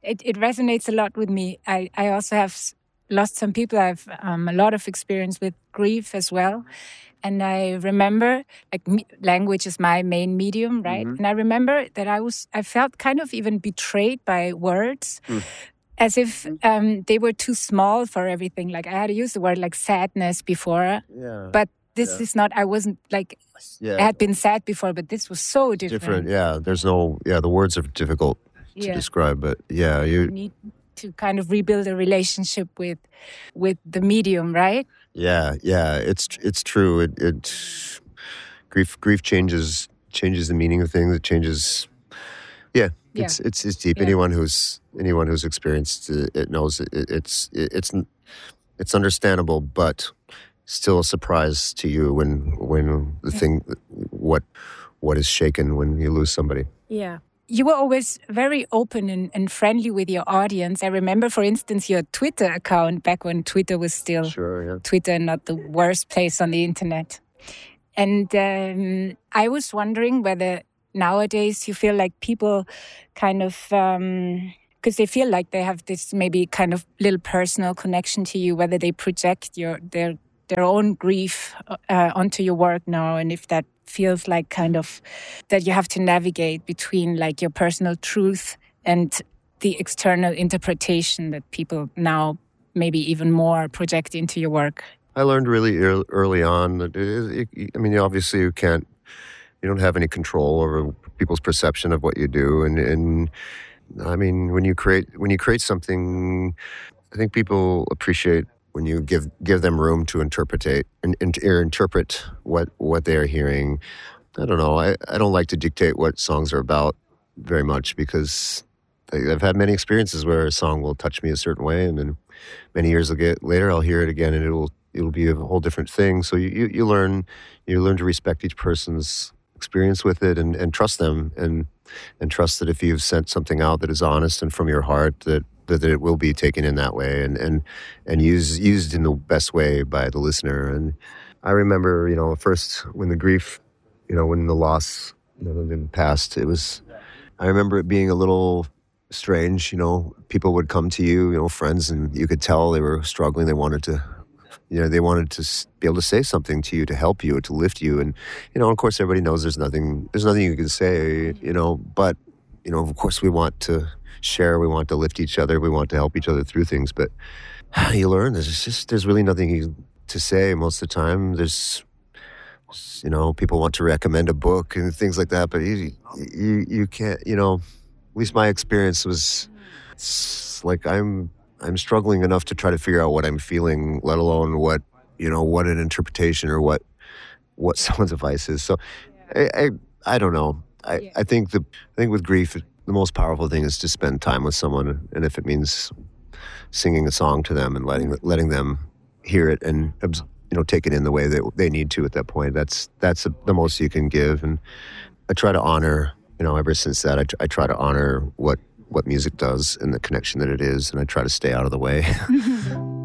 it resonates a lot with me. I also have lost some people. I have a lot of experience with grief as well. And I remember, language is my main medium, right? Mm-hmm. And I remember that I felt kind of even betrayed by words, as if they were too small for everything. Like I had to use the word like sadness before, but this is not. I wasn't like I had been sad before, but this was so different. Yeah. There's no. Yeah, the words are difficult to describe, but you need to kind of rebuild a relationship with the medium, right? Yeah, it's true. It grief changes the meaning of things. It changes. Yeah, it's deep. Yeah. Anyone who's experienced it knows it's understandable, but still a surprise to you when the thing what is shaken when you lose somebody. Yeah. You were always very open and friendly with your audience. I remember, for instance, your Twitter account back when Twitter was still Twitter and not the worst place on the internet. And I was wondering whether nowadays you feel like people kind of, because they feel like they have this maybe kind of little personal connection to you, whether they project their own grief onto your work now, and if that feels like kind of that you have to navigate between like your personal truth and the external interpretation that people now maybe even more project into your work. I learned really early on that obviously you don't have any control over people's perception of what you do, and I mean when you create something, I think people appreciate when you give them room to interpret what they are hearing. I don't know. I don't like to dictate what songs are about very much, because I've had many experiences where a song will touch me a certain way, and then many years later I'll hear it again and it'll be a whole different thing. So you learn to respect each person's experience with it and trust them and trust that if you've sent something out that is honest and from your heart, that it will be taken in that way and used in the best way by the listener. And I remember, first when the grief, when the loss, passed, I remember it being a little strange. People would come to you, friends, and you could tell they were struggling. They wanted to be able to say something to you, to help you, to lift you. And, of course, everybody knows there's nothing you can say, but, of course we want to share, we want to lift each other, we want to help each other through things. But you learn there's really nothing to say most of the time. There's, people want to recommend a book and things like that, but you can't, at least my experience was, it's like I'm struggling enough to try to figure out what I'm feeling, let alone what an interpretation or what someone's advice is. So I don't know. I think with grief, the most powerful thing is to spend time with someone, and if it means singing a song to them and letting them hear it and take it in the way that they need to at that point, that's the most you can give. And I try to honor, ever since that, I try to honor what music does and the connection that it is, and I try to stay out of the way.